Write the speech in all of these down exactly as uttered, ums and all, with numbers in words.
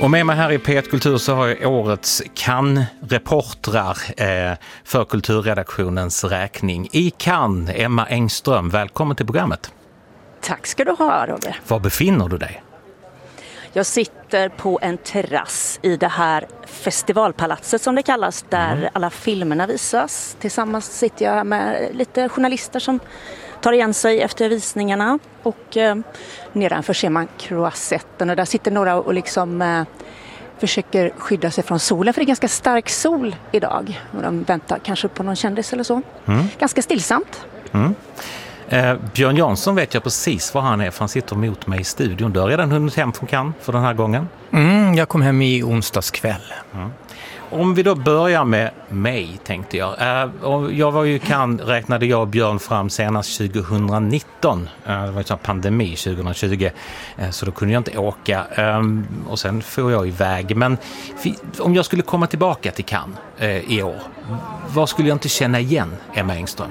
Och med mig här i P ett Kultur så har jag årets Cannes-reportrar eh, för kulturredaktionens räkning. I Cannes, Emma Engström, välkommen till programmet. Tack ska du ha, Roger. Var befinner du dig? Jag sitter på en terrass i det här festivalpalatset som det kallas, där mm. alla filmerna visas. Tillsammans sitter jag med lite journalister som tar igen sig efter visningarna. Och eh, nedanför ser man Croisetten och där sitter några och liksom eh, försöker skydda sig från solen. För det är ganska stark sol idag. Och de väntar kanske på någon kändis eller så. Mm. Ganska stillsamt. Mm. Eh, Björn Jansson vet jag precis var han är, för han sitter mot mig i studion. Du har redan hunnit hem från Cannes för den här gången. Mm, jag kom hem i onsdags kväll. Mm. Om vi då börjar med mig, tänkte jag. Eh, och jag var ju Cannes, räknade jag och Björn fram senast tjugonitton. Eh, det var ju en pandemi tjugohundratjugo, eh, så då kunde jag inte åka. Eh, och sen får jag iväg. Men vi, om jag skulle komma tillbaka till Cannes eh, i år, vad skulle jag inte känna igen, Emma Engström?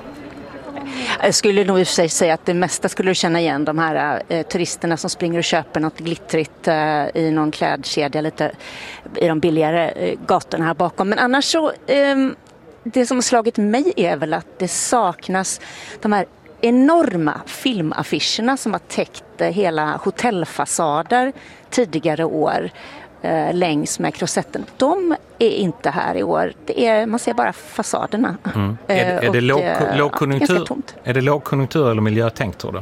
Jag skulle nog i och för sig säga att det mesta skulle du känna igen, de här eh, turisterna som springer och köper något glittrigt eh, i någon klädkedja lite i de billigare eh, gatorna här bakom. Men annars så, eh, det som har slagit mig är väl att det saknas de här enorma filmaffischerna som har täckt eh, hela hotellfasader tidigare år eh, längs med Croisetten. De är inte här i år. Det är, man ser bara fasaderna. Mm. Är, är, det och, låg, eh, lågkonjunktur, ja, är det lågkonjunktur eller miljötänkt, tror du?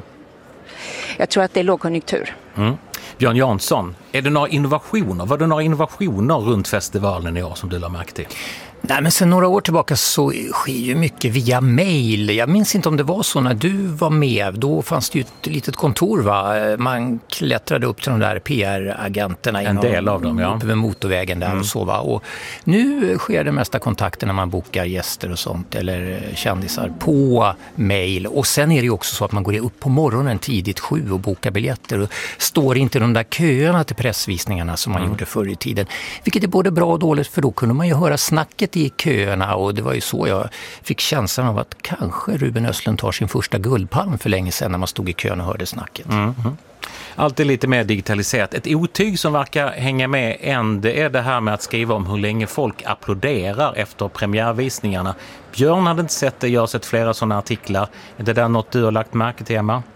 Jag tror att det är lågkonjunktur. Mm. Björn Jansson, är det några innovationer? Var det några innovationer runt festivalen i år som du lade märke till? Nej, men sen några år tillbaka så sker ju mycket via mail. Jag minns inte om det var så när du var med. Då fanns det ju ett litet kontor, va? Man klättrade upp till de där P R-agenterna. En del av dem, ja. Uppe vid motorvägen där mm. och så, va? Och nu sker det mesta kontakter när man bokar gäster och sånt, eller kändisar, på mail. Och sen är det ju också så att man går upp på morgonen tidigt sju och bokar biljetter och står inte i de där köerna till pressvisningarna som man mm. gjorde förr i tiden. Vilket är både bra och dåligt, för då kunde man ju höra snacket i köerna, och det var ju så jag fick känslan av att kanske Ruben Östlund tar sin första guldpalm för länge sedan när man stod i kön och hörde snacket. Mm. Allt är lite mer digitaliserat. Ett otyg som verkar hänga med än, det är det här med att skriva om hur länge folk applåderar efter premiärvisningarna. Björn hade inte sett det, jag har sett flera sådana artiklar. Är det där något du har lagt märke till, Emma?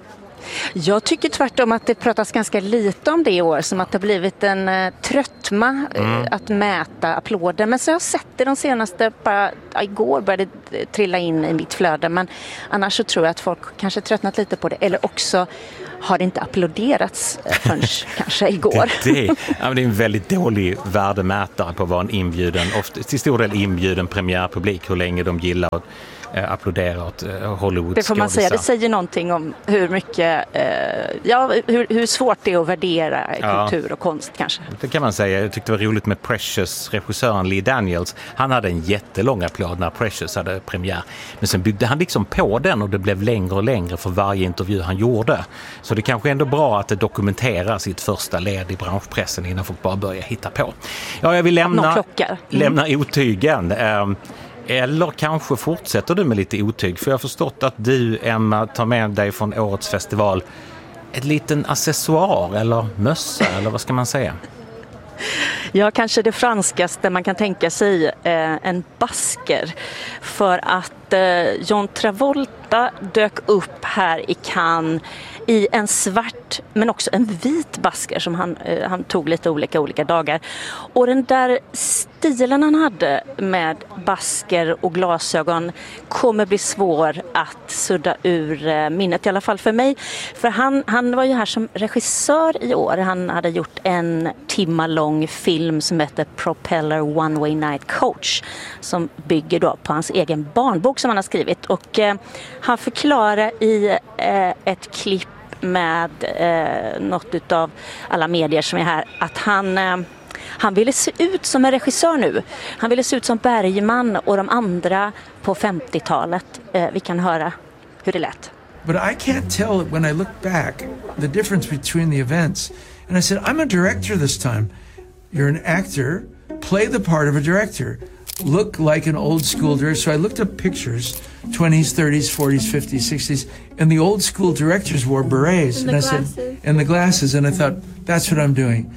Jag tycker tvärtom att det pratas ganska lite om det i år, som att det har blivit en uh, tröttma uh, mm. att mäta applåder. Men så har jag sett det de senaste, bara uh, igår började det trilla in i mitt flöde. Men annars så tror jag att folk kanske tröttnat lite på det. Eller också har det inte applåderats uh, förrän kanske igår. Det, det, ja, det är en väldigt dålig värdemätare på vad en inbjuden, ofta, till stor del inbjuden premiärpublik, hur länge de gillar att applådera åt Hollywood. Det får man säga, det säger någonting om hur mycket, eh, ja, hur, hur svårt det är att värdera kultur ja. och konst kanske. Det kan man säga. Jag tyckte det var roligt med Precious, regissören Lee Daniels. Han hade en jättelång applåd när Precious hade premiär. Men sen byggde han liksom på den och det blev längre och längre för varje intervju han gjorde. Så det kanske är ändå bra att det dokumenterar sitt första led i branschpressen innan folk bara börjar hitta på. Ja, jag vill lämna, mm. lämna otygen. Um, Eller kanske fortsätter du med lite otyg, för jag har förstått att du, Emma, tar med dig från årets festival ett liten accessoar eller mössa, eller vad ska man säga? Ja, kanske det franskaste man kan tänka sig, eh, en basker. För att eh, John Travolta dök upp här i Cannes i en svart men också en vit basker som han, eh, han tog lite olika olika dagar. Och den där stilen han hade med basker och glasögon kommer bli svår att sudda ur eh, minnet, i alla fall för mig. För han, han var ju här som regissör i år. Han hade gjort en timma lång film som heter Propeller One Way Night Coach, som bygger då på hans egen barnbok som han har skrivit. Och eh, han förklarar i eh, ett klipp med eh, något utav alla medier som är här att han, eh, han ville se ut som en regissör nu. Han ville se ut som Bergman och de andra på femtiotalet. Eh, vi kan höra hur det lät. But I can't tell when I look back the difference between the events. And I said, I'm a director this time. You're an actor. Play the part of a director. Look like an old school director. So I looked up pictures, twenties, thirties, forties, fifties, sixties, and the old school directors wore berets. And, and I glasses. said, and the glasses. And I thought, that's what I'm doing.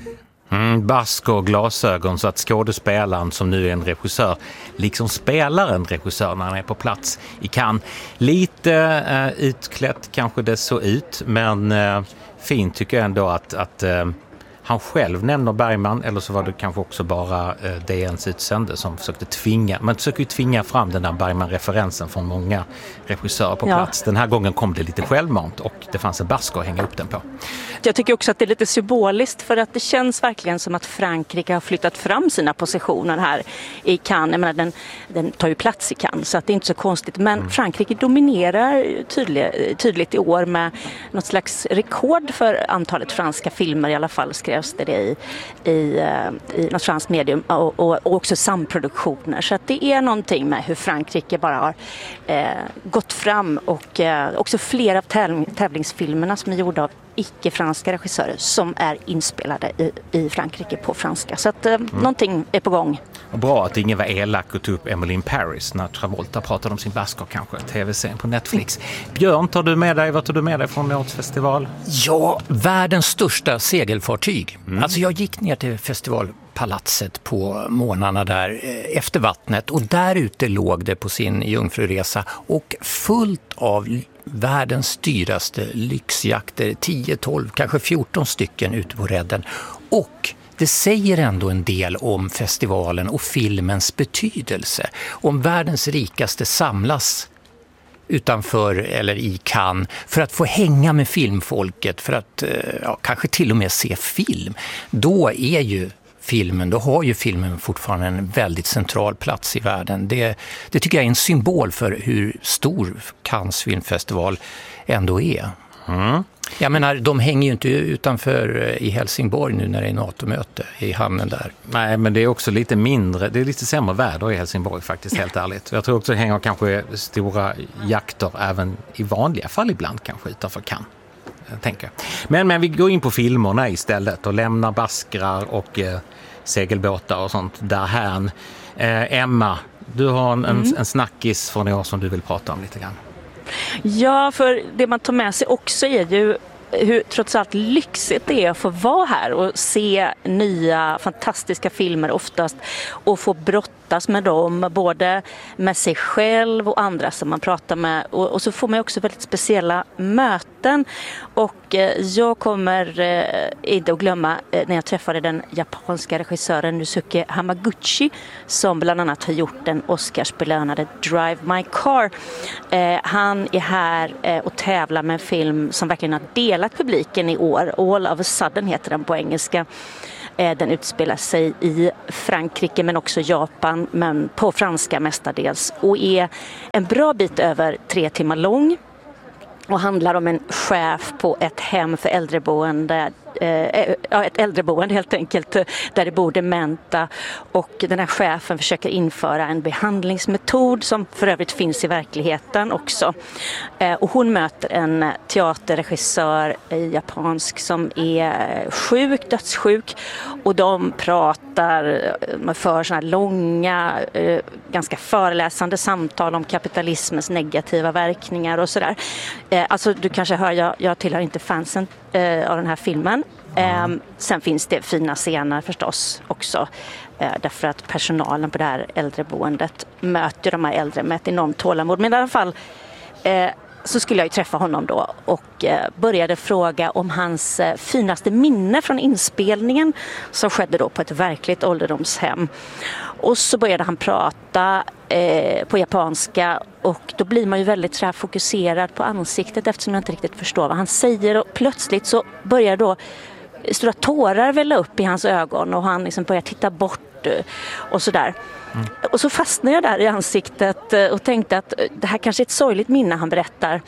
Mm, basker och glasögon så att skådespelaren som nu är en regissör liksom spelar en regissör när han är på plats i Cannes. Lite eh, utklätt kanske det såg ut, men eh, fint tycker jag ändå att, att eh, han själv nämner Bergman, eller så var det kanske också bara eh, D N:s utsände som försökte tvinga, man försöker ju tvinga fram den där Bergman-referensen från många regissörer på ja. plats. Den här gången kom det lite självmant och det fanns en basker att hänga upp den på. Jag tycker också att det är lite symboliskt, för att det känns verkligen som att Frankrike har flyttat fram sina positioner här i Cannes. Jag menar, den, den tar ju plats i Cannes, så att det är inte så konstigt. Men mm. Frankrike dominerar tydlig, tydligt i år med något slags rekord för antalet franska filmer, i alla fall skrevs det i, i, i något franskt medium, och, och, och också samproduktioner. Så att det är någonting med hur Frankrike bara har eh, gått fram, och eh, också flera av tävling, tävlingsfilmerna som är gjorda av icke-franska regissörer som är inspelade i, i Frankrike på franska. Så att eh, mm. någonting är på gång. Och bra att ingen var elak och tog upp Emily in Paris när Travolta pratade om sin basker, kanske tv-serien på Netflix. Mm. Björn, tar du med dig, vad tar du med dig från årets festival? Ja, världens största segelfartyg. Mm. Alltså jag gick ner till festivalpalatset på månaderna där efter vattnet, och där ute låg det på sin jungfruresa och fullt av världens dyraste lyxjakter, tio, tolv, kanske fjorton stycken ute på redden. Och det säger ändå en del om festivalen och filmens betydelse. Om världens rikaste samlas utanför eller i Cannes för att få hänga med filmfolket, för att ja, kanske till och med se film, då är ju filmen, då har ju filmen fortfarande en väldigt central plats i världen. Det, det tycker jag är en symbol för hur stor Cannes filmfestival ändå är. Mm. Jag menar, de hänger ju inte utanför i Helsingborg nu när det är NATO-möte i hamnen där. Nej, men det är också lite mindre, det är lite sämre väder i Helsingborg faktiskt, helt ärligt. Jag tror också det hänger kanske stora jakter även i vanliga fall ibland kanske utanför Cannes. Tänker. Men, men vi går in på filmerna istället och lämnar baskrar och eh, segelbåtar och sånt där här. Eh, Emma, du har en, mm. en, en snackis från i år som du vill prata om lite grann. Ja, för det man tar med sig också är ju hur trots allt lyxigt det är att få vara här och se nya fantastiska filmer oftast, och få brottas med dem, både med sig själv och andra som man pratar med, och, och så får man också väldigt speciella möten. Och eh, jag kommer eh, inte att glömma eh, när jag träffade den japanska regissören Nusuke Hamaguchi, som bland annat har gjort den Oscarsbelönade Drive My Car. Eh, han är här eh, och tävlar med en film som verkligen har delat publiken i år. All of a sudden heter den på engelska. Den utspelar sig i Frankrike men också Japan, men på franska mestadels, och är en bra bit över tre timmar lång och handlar om en chef på ett hem för äldreboende, eh, ja, ett äldreboende helt enkelt, där det bor dementa, och den här chefen försöker införa en behandlingsmetod som för övrigt finns i verkligheten också. Eh, och hon möter en teaterregissör eh, japansk som är sjuk, dödssjuk, och de pratar, man för såna här långa, eh, ganska föreläsande samtal om kapitalismens negativa verkningar och sådär. Eh, alltså du kanske hör, jag, jag tillhör inte fansen eh, av den här filmen. Mm. Eh, sen finns det fina scener förstås också, eh, därför att personalen på det här äldreboendet möter de här äldre med ett enormt tålamod. Men i alla fall eh, så skulle jag ju träffa honom då och eh, började fråga om hans eh, finaste minne från inspelningen som skedde då på ett verkligt ålderdomshem. Och så började han prata eh, på japanska, och då blir man ju väldigt så här fokuserad på ansiktet eftersom jag inte riktigt förstår vad han säger, och plötsligt så börjar då stora tårar välla upp i hans ögon och han liksom börjar titta bort och sådär. Mm. Och så fastnade jag där i ansiktet och tänkte att det här kanske är ett sorgligt minne han berättar.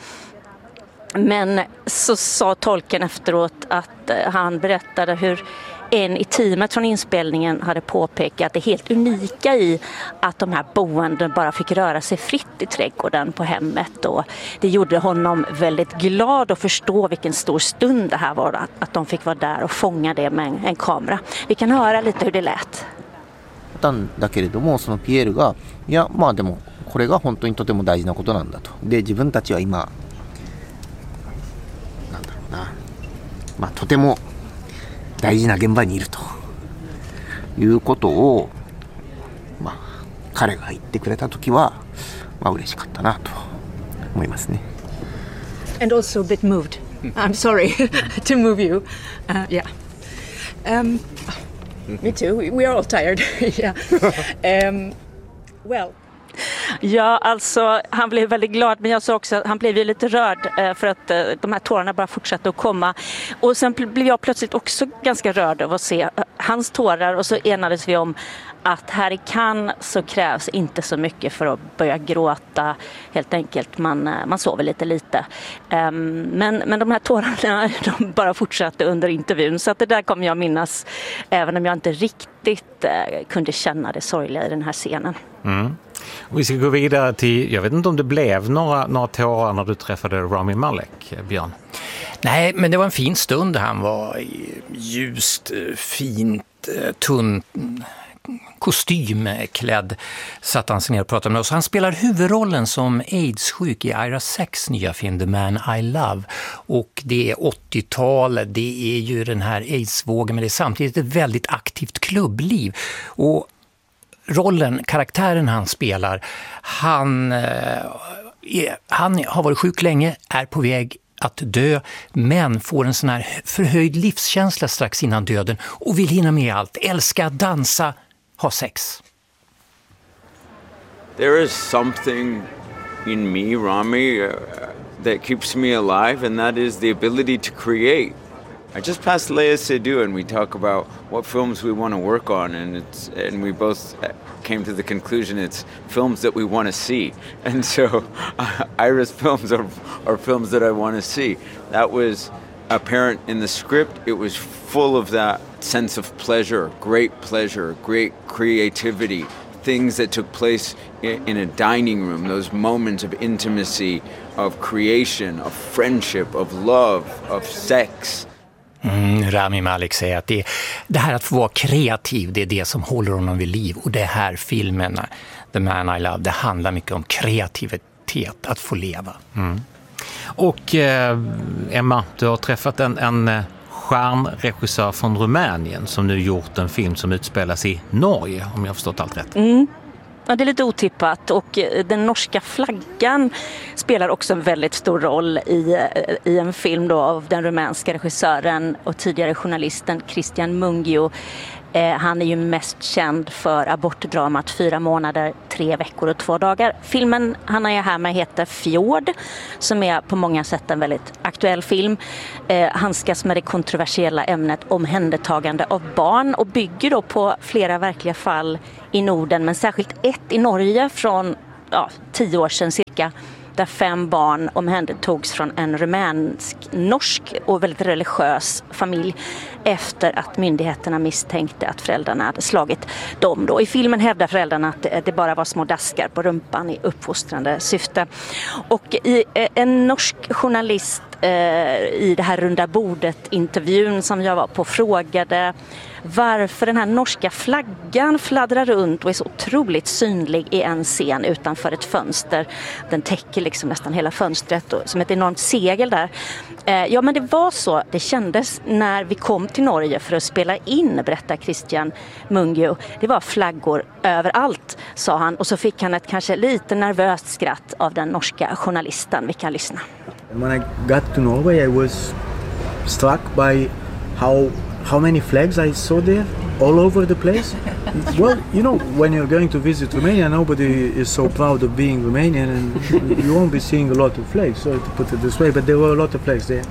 Men så sa tolken efteråt att han berättade hur en i teamet från inspelningen hade påpekat det helt unika i att de här boenden bara fick röra sig fritt i trädgården på hemmet. Och det gjorde honom väldigt glad att förstå vilken stor stund det här var, att, att de fick vara där och fånga det med en, en kamera. Vi kan höra lite hur det lät. だけれども、そのピエールがいやまあでもこれが本当にとても大事なことなんだと。で自分たちは今なんだろうな、まあとても大事な現場にいるということを、まあ、彼が言ってくれた時は、まあ嬉しかったなと思いますね。 And also a bit moved. I'm sorry to move you. Uh, yeah. Um, me too. We, we are all tired. yeah. Um, well. Ja, alltså han blev väldigt glad, men jag sa också att han blev ju lite rörd eh, för att eh, de här tårarna bara fortsatte att komma. Och sen blev jag plötsligt också ganska rörd av att se eh, hans tårar, och så enades vi om att här i Cannes så krävs inte så mycket för att börja gråta. Helt enkelt, man, man sover lite lite. Um, men, men de här tårarna de bara fortsatte under intervjun, så att det där kommer jag minnas även om jag inte riktigt uh, kunde känna det sorgliga i den här scenen. Mm. Och vi ska gå vidare till, jag vet inte om det blev några, några tårar när du träffade Rami Malek, Björn. Nej, men det var en fin stund. Han var ljust, fint, tunn, kostymklädd, satt han sig ner och pratade med oss. Han spelar huvudrollen som AIDS-sjuk i Ira Sachs nya film The Man I Love. Och det är åttiotal, det är ju den här AIDS-vågen, men det är samtidigt ett väldigt aktivt klubbliv. Och rollen, karaktären han spelar, han, är, han har varit sjuk länge, är på väg att dö, men får en sån här förhöjd livskänsla strax innan döden och vill hinna med allt, älska, dansa, ha sex. There is something in me, Rami, uh, that keeps me alive, and that is the ability to create. I just passed Léa Seydoux, and we talk about what films we want to work on, and it's and we both came to the conclusion it's films that we want to see. And so uh, Ira's films are, are films that I want to see. That was apparent in the script. It was full of that sense of pleasure, great pleasure, great creativity, things that took place in, in a dining room, those moments of intimacy, of creation, of friendship, of love, of sex. Mm, Rami Malek säger att det, det här att få vara kreativ, det är det som håller honom vid liv. Och det här filmen, The Man I Love, det handlar mycket om kreativitet, att få leva. Mm. Och eh, Emma, du har träffat en, en stjärnregissör från Rumänien som nu gjort en film som utspelas i Norge, om jag har förstått allt rätt. Mm. Ja, det är lite otippat, och den norska flaggan spelar också en väldigt stor roll i, i en film då av den rumänska regissören och tidigare journalisten Cristian Mungiu. Eh, han är ju mest känd för abortdramat Fyra månader, tre veckor och två dagar. Filmen han är här med heter Fjord, som är på många sätt en väldigt aktuell film. Eh, handskas med det kontroversiella ämnet omhändertagande av barn och bygger då på flera verkliga fall i Norden, men särskilt ett i Norge från ja, tio år sedan cirka, där fem barn omhändertogs från en rumänsk-norsk och väldigt religiös familj efter att myndigheterna misstänkte att föräldrarna hade slagit dem. Då. I filmen hävdar föräldrarna att det bara var små daskar på rumpan i uppfostrande syfte. Och i en norsk journalist eh, i det här runda bordet-intervjun som jag var på frågade varför den här norska flaggan fladdrar runt och är så otroligt synlig i en scen utanför ett fönster. Den täcker liksom nästan hela fönstret och, som ett enormt segel där. Eh, ja, men det var så det kändes när vi kom till Norge för att spela in, berättar Cristian Mungiu. Det var flaggor överallt, sa han, och så fick han ett kanske lite nervöst skratt av den norska journalisten. Vi kan lyssna. When I got to Norway, I was struck by how how many flags I saw there all over the place. Well, you know, when you're going to visit Romania, nobody is so proud of being Romanian, and you won't be seeing a lot of flags, so to put it this way, but there were a lot of flags there.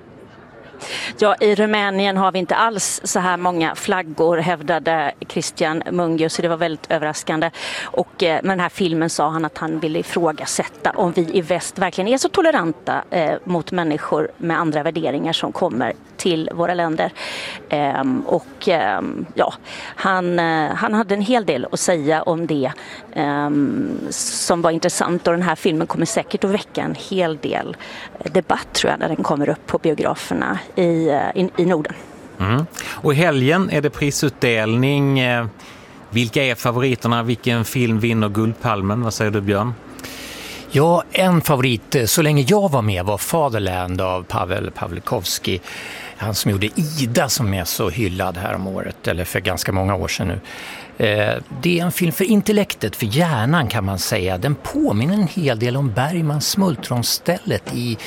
Ja, i Rumänien har vi inte alls så här många flaggor, hävdade Cristian Mungiu, så det var väldigt överraskande. Och eh, med den här filmen sa han att han ville ifrågasätta om vi i väst verkligen är så toleranta eh, mot människor med andra värderingar som kommer till våra länder. Eh, och eh, ja, han, eh, han hade en hel del att säga om det eh, som var intressant, och den här filmen kommer säkert att väcka en hel del debatt, tror jag, när den kommer upp på biograferna i I, i Norden. Mm. Och i helgen är det prisutdelning. Vilka är favoriterna? Vilken film vinner Guldpalmen? Vad säger du, Björn? Ja, en favorit så länge jag var med var Fatherland av Pavel Pawlikowski. Han som gjorde Ida som är så hyllad här om året, eller för ganska många år sedan nu. Det är en film för intellektet, för hjärnan kan man säga. Den påminner en hel del om Bergmans Smultronstället i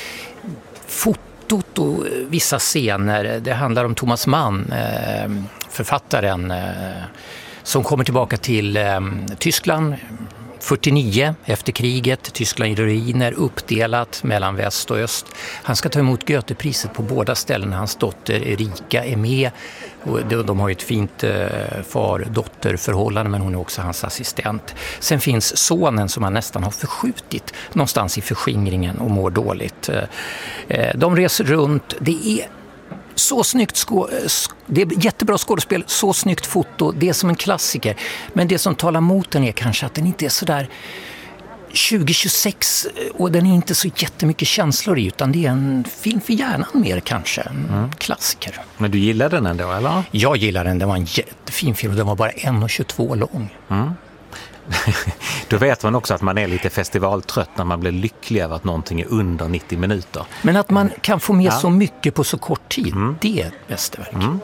fotot och vissa scener. Det handlar om Thomas Mann, författaren, som kommer tillbaka till Tyskland fyrtionio efter kriget. Tyskland i ruiner, uppdelat mellan väst och öst. Han ska ta emot Goethepriset på båda ställena. Hans dotter Erika är med. Och de har ju ett fint far-dotter-förhållande, men hon är också hans assistent. Sen finns sonen som han nästan har förskjutit någonstans i förskingringen och mår dåligt. De reser runt. Det är så snyggt skå- det är jättebra skådespel, så snyggt foto, det är som en klassiker. Men det som talar mot den är kanske att den inte är så där tjugo tjugosex och den är inte så jättemycket känslor i, utan det är en film för hjärnan mer kanske, en mm. klassiker. Men du gillade den ändå, eller? Jag gillar den, det var en jättefin film och den var bara en tjugotvå lång. Mm. Då vet man också att man är llite festivaltrött när man blir lycklig över att någonting är under nittio minuter. Men att man kan få med ja. så mycket på så kort tid, mm. det är ett mästerverk. Mm.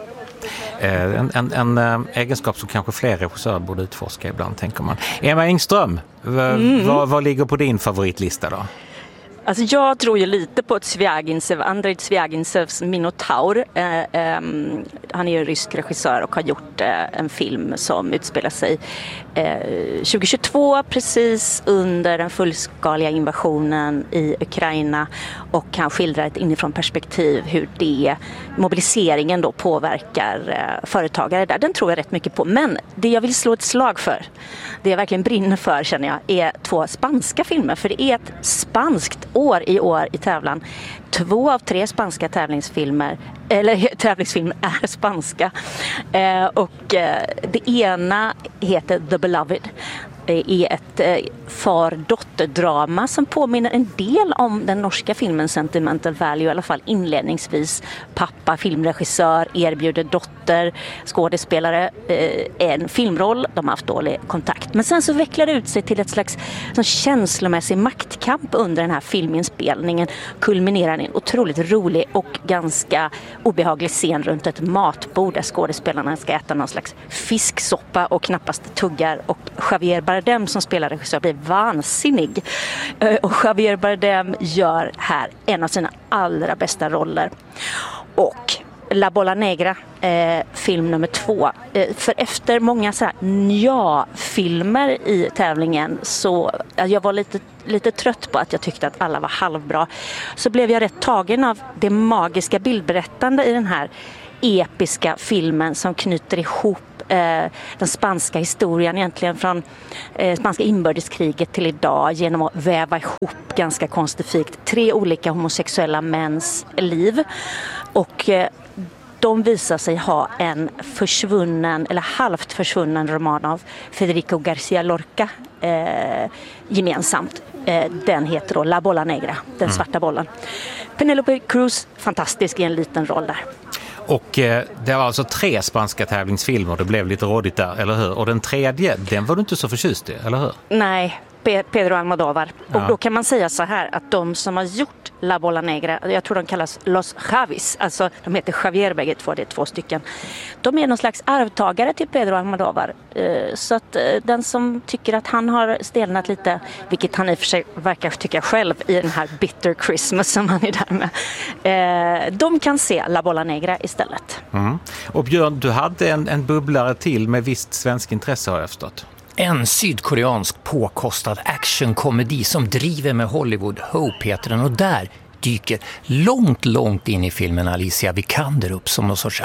En, en, en egenskap som kanske fler regissörer borde utforska ibland, tänker man. Emma Engström, v- mm. vad, vad ligger på din favoritlista då? Alltså jag tror ju lite på Zviagintsev, Andrei Zviagintsevs Minotaur. Eh, eh, han är ju rysk regissör och har gjort eh, en film som utspelar sig eh, tjugohundratjugotvå, precis under den fullskaliga invasionen i Ukraina, och han skildrar ett inifrån perspektiv hur det, mobiliseringen då påverkar eh, företagare där. Den tror jag rätt mycket på. Men det jag vill slå ett slag för, det jag verkligen brinner för känner jag, är två spanska filmer. För det är ett spanskt år i år i tävlan. Två av tre spanska tävlingsfilmer eller tävlingsfilmer är spanska. Eh, och eh, det ena heter The Beloved. Det är ett eh, far-dotter-drama som påminner en del om den norska filmen Sentimental Value, i alla fall inledningsvis. Pappa, filmregissör, erbjuder dotter, skådespelare eh, en filmroll. De har haft dålig kontakt. Men sen så vecklar det ut sig till ett slags sån känslomässig maktkamp under den här filminspelningen. Kulminerar i en otroligt rolig och ganska obehaglig scen runt ett matbord där skådespelarna ska äta någon slags fisksoppa och knappast tuggar, och Javier Bardem som spelar regissör blir vansinnig. Och Javier Bardem gör här en av sina allra bästa roller. Och La Bola Negra, eh, film nummer två. Eh, för efter många så här nja-filmer i tävlingen, så eh, jag var lite, lite trött på att jag tyckte att alla var halvbra. Så blev jag rätt tagen av det magiska bildberättande i den här episka filmen som knyter ihop eh, den spanska historien egentligen från eh, spanska inbördeskriget till idag genom att väva ihop ganska konstifikt tre olika homosexuella mäns liv. Och eh, de visar sig ha en försvunnen eller halvt försvunnen roman av Federico García Lorca eh, gemensamt. Eh, den heter då La Bola Negra, den mm. svarta bollen. Penelope Cruz, fantastisk i en liten roll där. Och eh, det var alltså tre spanska tävlingsfilmer, det blev lite rådigt där, eller hur? Och den tredje, den var du inte så förtjust i, eller hur? Nej, Pedro Almodóvar. Ja. Och då kan man säga så här att de som har gjort La Bola Negra, jag tror de kallas Los Javis, alltså de heter Javier bägge två, det är två stycken. De är någon slags arvtagare till Pedro Almodóvar. Så att den som tycker att han har stelnat lite, vilket han i och för sig verkar tycka själv i den här Bitter Christmas som han är där med, de kan se La Bola Negra istället. Mm. Och Björn, du hade en, en bubblare till med visst svensk intresse, har jag förstått. En sydkoreansk påkostad actionkomedi som driver med Hollywood, Hope heter den, och där dyker långt, långt in i filmen Alicia Vikander upp som någon sorts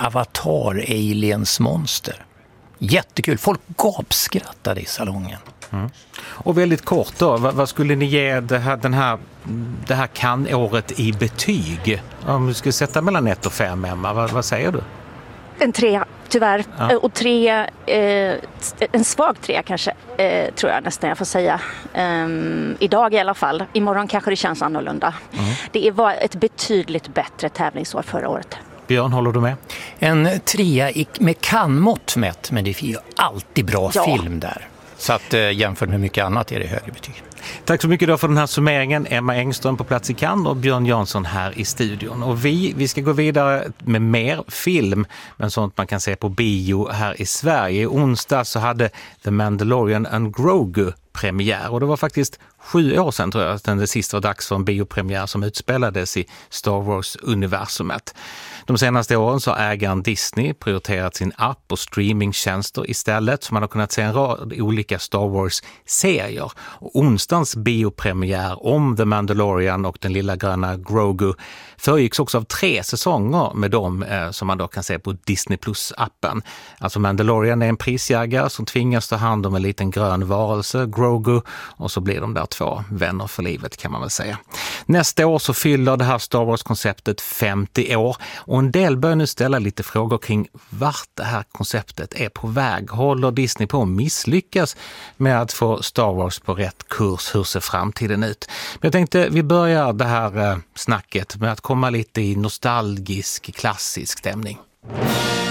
avatar-aliens-monster. Jättekul, folk gapskrattade i salongen. Mm. Och väldigt kort då, vad, vad skulle ni ge det här, den här, det här kan-året i betyg? Om du skulle sätta mellan ett och fem, Emma, vad, vad säger du? En trea, tyvärr. Ja. Och tre, eh, en svag trea kanske, eh, tror jag nästan jag får säga. Um, idag i alla fall. Imorgon kanske det känns annorlunda. Mm. Det var ett betydligt bättre tävlingsår förra året. Björn, håller du med? En trea med kannmått mätt, men det är ju alltid bra ja. film där. Så att eh, jämfört med mycket annat är det högre betyg. Tack så mycket då för den här summeringen. Emma Engström på plats i Cannes och Björn Jansson här i studion. Och vi, vi ska gå vidare med mer film, men sånt man kan se på bio här i Sverige. I onsdag så hade The Mandalorian and Grogu premiär, och det var faktiskt sju år sedan tror jag att det sist var dags för en biopremiär som utspelades i Star Wars-universumet. De senaste åren så har ägaren Disney prioriterat sin app och streamingtjänster istället, så man har kunnat se en rad olika Star Wars-serier. Och onsdagens biopremiär om The Mandalorian och den lilla gröna Grogu föregicks också av tre säsonger med dem eh, som man då kan se på Disney Plus-appen. Alltså Mandalorian är en prisjägare som tvingas ta hand om en liten grön varelse, Grogu, och så blir de där två vänner för livet kan man väl säga. Nästa år så fyller det här Star Wars-konceptet femtio år, och en del börjar nu ställa lite frågor kring vart det här konceptet är på väg. Håller Disney på att misslyckas med att få Star Wars på rätt kurs? Hur ser framtiden ut? Men jag tänkte vi börjar det här eh, snacket med att komma lite i nostalgisk, klassisk stämning.